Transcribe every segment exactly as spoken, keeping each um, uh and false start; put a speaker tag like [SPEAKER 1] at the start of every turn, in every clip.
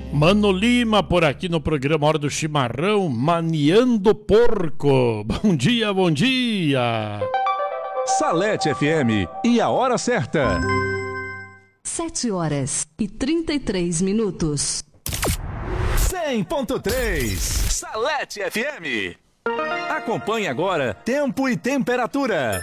[SPEAKER 1] Mano Lima por aqui no programa Hora do Chimarrão, maniando porco. Bom dia, bom dia.
[SPEAKER 2] Salete F M e a hora certa.
[SPEAKER 3] Sete horas e trinta e três minutos.
[SPEAKER 2] cem ponto três Salete F M. Acompanhe agora tempo e temperatura.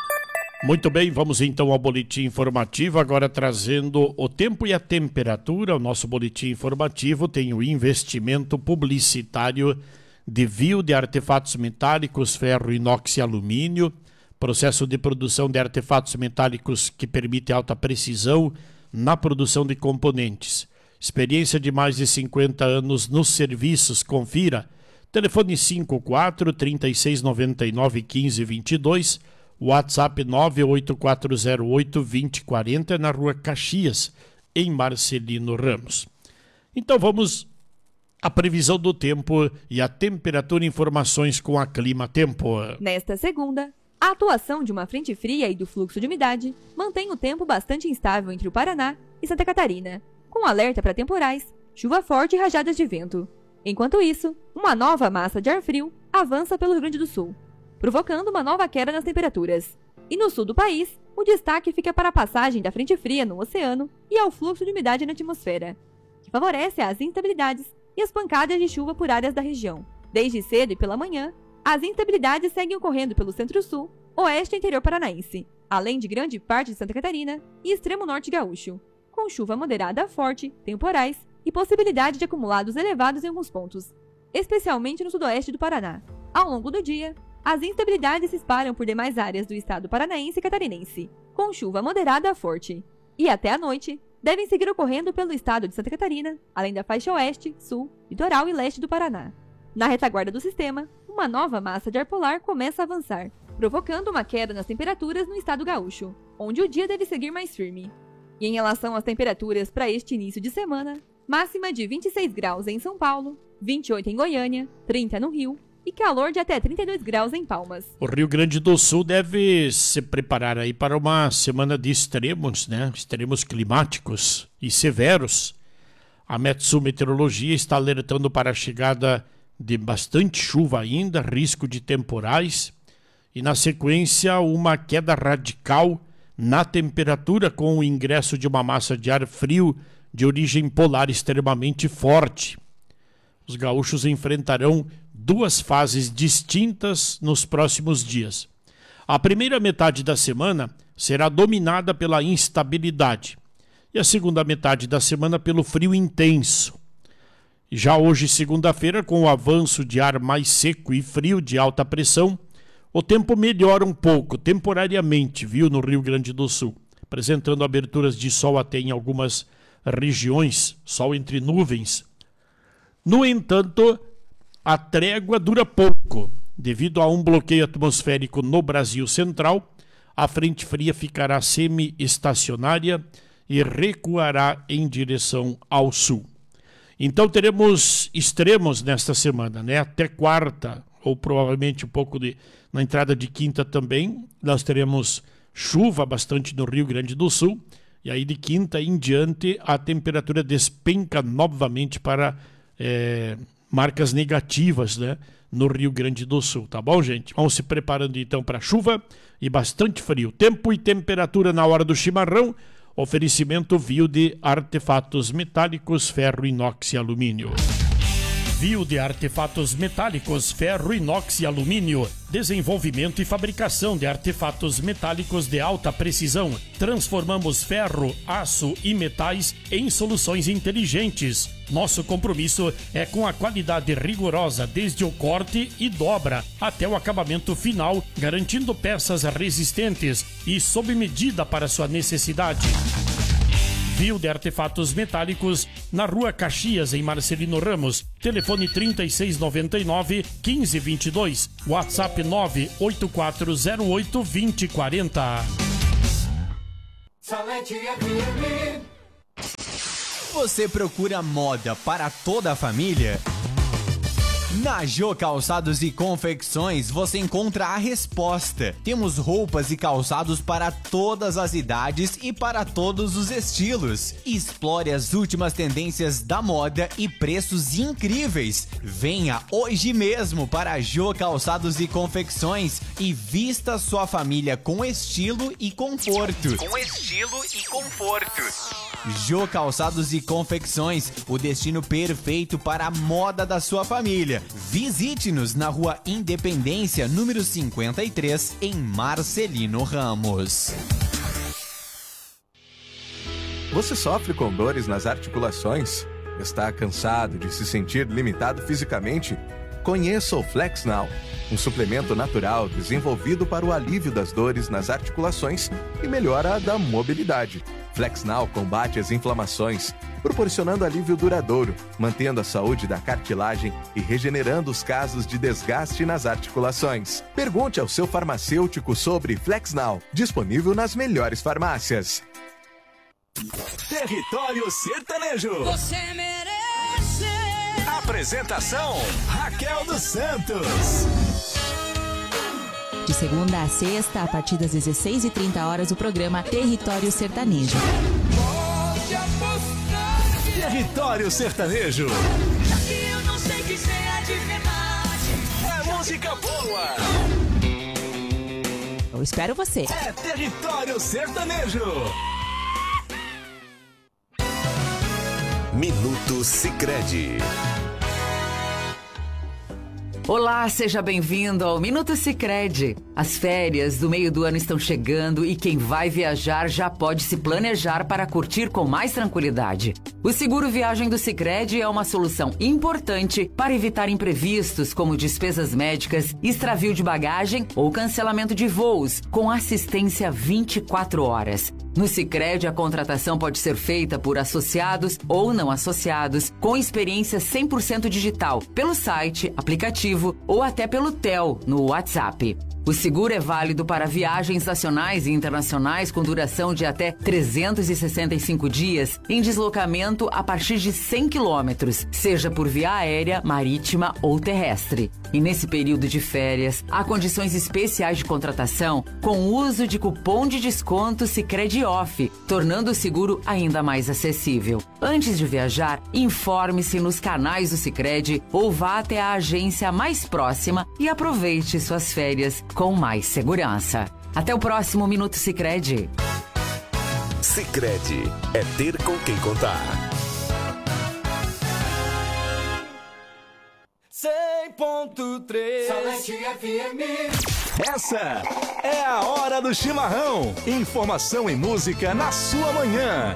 [SPEAKER 1] Muito bem, vamos então ao boletim informativo, agora trazendo o tempo e a temperatura. O nosso boletim informativo tem o investimento publicitário de Viu de artefatos metálicos, ferro, inox e alumínio, processo de produção de artefatos metálicos que permite alta precisão na produção de componentes. Experiência de mais de cinquenta anos nos serviços, confira. Telefone cinco quatro, três seis nove nove, um cinco dois dois, WhatsApp nove oito quatro zero oito, dois zero quatro zero, na Rua Caxias, em Marcelino Ramos. Então vamos à previsão do tempo e a temperatura, informações com a Clima Tempo.
[SPEAKER 4] Nesta segunda, a atuação de uma frente fria e do fluxo de umidade mantém o tempo bastante instável entre o Paraná e Santa Catarina, com alerta para temporais, chuva forte e rajadas de vento. Enquanto isso, uma nova massa de ar frio avança pelo Rio Grande do Sul, provocando uma nova queda nas temperaturas. E no sul do país, o destaque fica para a passagem da frente fria no oceano e ao fluxo de umidade na atmosfera, que favorece as instabilidades e as pancadas de chuva por áreas da região. Desde cedo e pela manhã, as instabilidades seguem ocorrendo pelo centro-sul, oeste e interior paranaense, além de grande parte de Santa Catarina e extremo norte gaúcho, com chuva moderada a forte, temporais e possibilidade de acumulados elevados em alguns pontos, especialmente no sudoeste do Paraná. Ao longo do dia, as instabilidades se espalham por demais áreas do estado paranaense e catarinense, com chuva moderada a forte. E até a noite, devem seguir ocorrendo pelo estado de Santa Catarina, além da faixa oeste, sul, litoral e leste do Paraná. Na retaguarda do sistema, uma nova massa de ar polar começa a avançar, provocando uma queda nas temperaturas no estado gaúcho, onde o dia deve seguir mais firme. E em relação às temperaturas para este início de semana, máxima de vinte e seis graus em São Paulo, vinte e oito em Goiânia, trinta no Rio, e calor de até trinta e dois graus em Palmas.
[SPEAKER 1] O Rio Grande do Sul deve se preparar aí para uma semana de extremos, né? Extremos climáticos e severos. A Metsul Meteorologia está alertando para a chegada de bastante chuva ainda, risco de temporais e, na sequência, uma queda radical na temperatura com o ingresso de uma massa de ar frio de origem polar extremamente forte. Os gaúchos enfrentarão duas fases distintas nos próximos dias. A primeira metade da semana será dominada pela instabilidade e a segunda metade da semana pelo frio intenso. Já hoje, segunda-feira, com o avanço de ar mais seco e frio de alta pressão, o tempo melhora um pouco, temporariamente, viu, no Rio Grande do Sul, apresentando aberturas de sol até em algumas regiões, sol entre nuvens. No entanto, a trégua dura pouco. Devido a um bloqueio atmosférico no Brasil Central, a frente fria ficará semi-estacionária e recuará em direção ao sul. Então teremos extremos nesta semana, né? Até quarta, ou provavelmente um pouco de, na entrada de quinta também, nós teremos chuva bastante no Rio Grande do Sul, e aí de quinta em diante a temperatura despenca novamente para é, marcas negativas, né, no Rio Grande do Sul, tá bom, gente? Vamos se preparando então para chuva e bastante frio. Tempo e temperatura na hora do chimarrão. Oferecimento Viu de artefatos metálicos, ferro, inox e alumínio. Viu de artefatos metálicos, ferro, inox e alumínio. Desenvolvimento e fabricação de artefatos metálicos de alta precisão. Transformamos ferro, aço e metais em soluções inteligentes. Nosso compromisso é com a qualidade rigorosa desde o corte e dobra até o acabamento final, garantindo peças resistentes e sob medida para sua necessidade. Viu de artefatos metálicos na Rua Caxias, em Marcelino Ramos. Telefone trinta e seis noventa e nove, quinze vinte e dois. WhatsApp nove oito quatro zero oito, vinte quarenta.
[SPEAKER 5] Você procura moda para toda a família? Na Jô Calçados e Confecções você encontra a resposta. Temos roupas e calçados para todas as idades e para todos os estilos. Explore as últimas tendências da moda e preços incríveis. Venha hoje mesmo para a Jô Calçados e Confecções e vista sua família com estilo e conforto. Com estilo e conforto. Jô Calçados e Confecções, o destino perfeito para a moda da sua família. Visite-nos na Rua Independência, número cinquenta e três, em Marcelino Ramos.
[SPEAKER 2] Você sofre com dores nas articulações? Está cansado de se sentir limitado fisicamente? Conheça o FlexNow, um suplemento natural desenvolvido para o alívio das dores nas articulações e melhora da mobilidade. FlexNow combate as inflamações, proporcionando alívio duradouro, mantendo a saúde da cartilagem e regenerando os casos de desgaste nas articulações. Pergunte ao seu farmacêutico sobre FlexNow, disponível nas melhores farmácias. Território Sertanejo.
[SPEAKER 6] Você merece.
[SPEAKER 2] Apresentação: Raquel dos Santos.
[SPEAKER 7] De segunda a sexta, a partir das dezesseis e trinta horas, o programa Território Sertanejo.
[SPEAKER 6] Pode apostar.
[SPEAKER 2] Território Sertanejo.
[SPEAKER 6] Aqui eu não sei que seja de verdade.
[SPEAKER 2] É música boa.
[SPEAKER 7] Eu espero você.
[SPEAKER 2] É Território Sertanejo.
[SPEAKER 8] Minuto Sicredi.
[SPEAKER 9] Olá, seja bem-vindo ao Minuto Sicredi. As férias do meio do ano estão chegando e quem vai viajar já pode se planejar para curtir com mais tranquilidade. O seguro viagem do Sicredi é uma solução importante para evitar imprevistos como despesas médicas, extravio de bagagem ou cancelamento de voos, com assistência vinte e quatro horas. No Sicredi, a contratação pode ser feita por associados ou não associados, com experiência cem por cento digital, pelo site, aplicativo ou até pelo T E L, no WhatsApp. O seguro é válido para viagens nacionais e internacionais com duração de até trezentos e sessenta e cinco dias em deslocamento a partir de cem quilômetros, seja por via aérea, marítima ou terrestre. E nesse período de férias, há condições especiais de contratação com o uso de cupom de desconto Sicredi Off, tornando o seguro ainda mais acessível. Antes de viajar, informe-se nos canais do Sicredi ou vá até a agência mais próxima e aproveite suas férias com mais segurança. Até o próximo Minuto Sicredi.
[SPEAKER 8] Sicredi é ter com quem contar.
[SPEAKER 6] cem ponto três Salete F M.
[SPEAKER 2] Essa é a hora do chimarrão. Informação e música na sua manhã.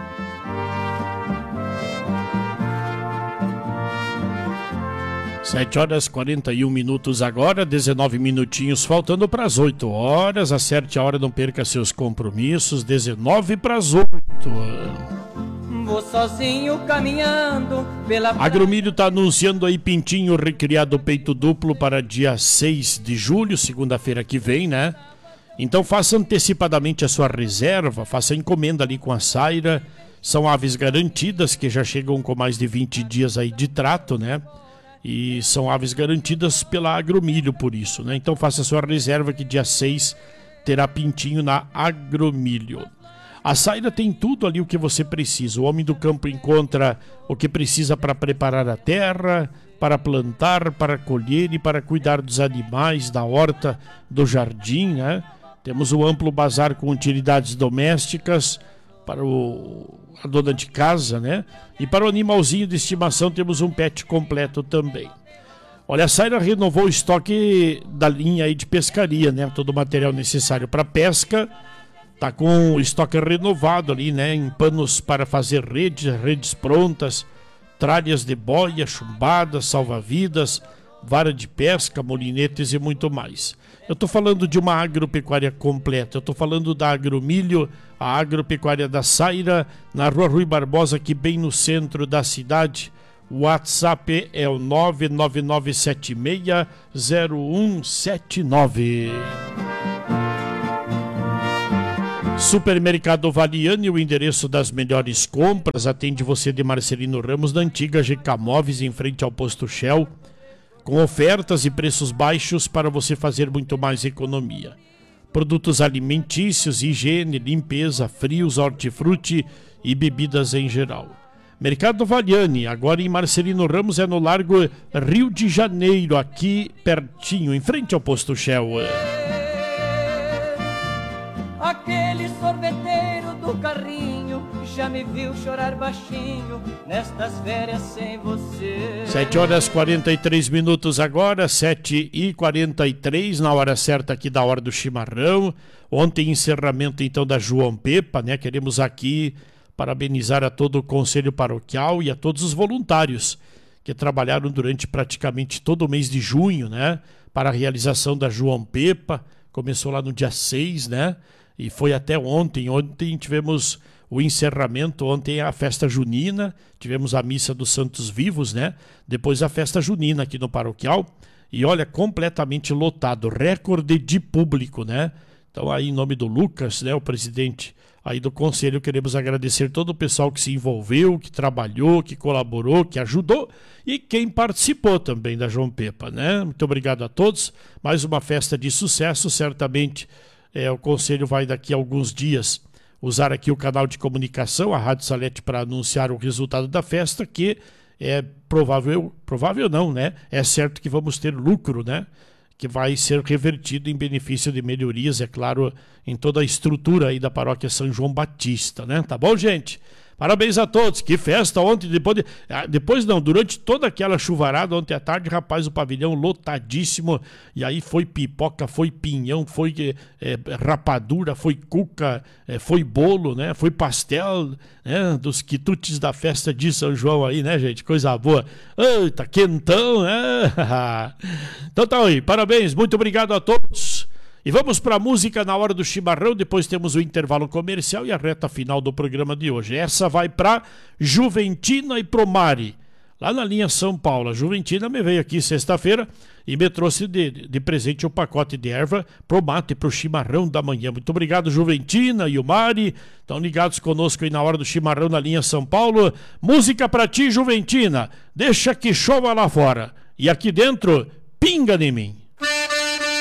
[SPEAKER 1] sete horas e quarenta e um minutos agora, dezenove minutinhos faltando para as oito horas. Acerte a hora, não perca seus compromissos. dezenove para as oito.
[SPEAKER 6] Vou sozinho caminhando pela...
[SPEAKER 1] Agromilho está anunciando aí pintinho recriado peito duplo para dia seis de julho, segunda-feira que vem, né? Então faça antecipadamente a sua reserva, faça encomenda ali com a Saira. São aves garantidas que já chegam com mais de vinte dias aí de trato, né? E são aves garantidas pela Agromilho por isso, né? Então faça a sua reserva que dia seis terá pintinho na Agromilho. A Saira tem tudo ali o que você precisa. O homem do campo encontra o que precisa para preparar a terra, para plantar, para colher e para cuidar dos animais, da horta, do jardim, né? Temos um amplo bazar com utilidades domésticas para o, a dona de casa, né? E para o animalzinho de estimação temos um pet completo também. Olha, a Saira renovou o estoque da linha aí de pescaria, né? Todo o material necessário para pesca. Tá com o estoque renovado ali, né? Em panos para fazer redes, redes prontas, tralhas de boia, chumbadas, salva-vidas, vara de pesca, molinetes e muito mais. Eu tô falando de uma agropecuária completa. Eu tô falando da Agromilho, a agropecuária da Saira, na Rua Rui Barbosa, aqui bem no centro da cidade. O WhatsApp é o nove nove nove sete seis zero um sete nove. Supermercado Valiani, o endereço das melhores compras, atende você de Marcelino Ramos, da antiga G K Móveis, em frente ao posto Shell. com ofertas e preços baixos para você fazer muito mais economia. Produtos alimentícios, higiene, limpeza, frios, hortifruti e bebidas em geral. Mercado Valiani, agora em Marcelino Ramos, é no Largo Rio de Janeiro, aqui pertinho, em frente ao posto Shell.
[SPEAKER 6] Aquele sorveteiro do carrinho já me viu chorar baixinho nestas férias sem você.
[SPEAKER 1] sete horas e quarenta e três minutos agora, sete e quarenta e três, na hora certa aqui da hora do chimarrão. Ontem encerramento então da João Pepa, né? Queremos aqui parabenizar a todo o Conselho Paroquial e a todos os voluntários que trabalharam durante praticamente todo o mês de junho, né? Para a realização da João Pepa. Começou lá no dia seis, né? E foi até ontem. Ontem tivemos o encerramento, ontem a festa junina, tivemos a missa dos Santos Vivos, né? Depois a festa junina aqui no Paroquial. E olha, completamente lotado, recorde de público, né? Então aí em nome do Lucas, né, o presidente aí do Conselho, queremos agradecer todo o pessoal que se envolveu, que trabalhou, que colaborou, que ajudou e quem participou também da João Pepa, né? Muito obrigado a todos. Mais uma festa de sucesso, certamente é, o Conselho vai daqui a alguns dias usar aqui o canal de comunicação, a Rádio Salete, para anunciar o resultado da festa, que é provável, provável não, né? É certo que vamos ter lucro, né? Que vai ser revertido em benefício de melhorias, é claro, em toda a estrutura aí da paróquia São João Batista, né? Tá bom, gente? Parabéns a todos. Que festa ontem, depois, de, depois não, durante toda aquela chuvarada ontem à tarde, rapaz, o pavilhão lotadíssimo, e aí foi pipoca, foi pinhão, foi é, rapadura, foi cuca, é, foi bolo, né? Foi pastel, né? Dos quitutes da festa de São João aí, né, gente? Coisa boa. Eita, quentão, né? Então tá aí, parabéns, muito obrigado a todos. E vamos para a música na hora do chimarrão, depois temos o intervalo comercial e a reta final do programa de hoje. Essa vai para Juventina e Promari, lá na linha São Paulo. A Juventina me veio aqui sexta-feira e me trouxe de, de presente um pacote de erva pro mate, pro chimarrão da manhã. Muito obrigado, Juventina e o Mari. Estão ligados conosco aí na hora do chimarrão na linha São Paulo. Música para ti, Juventina. Deixa que chova lá fora. E aqui dentro, pinga em mim.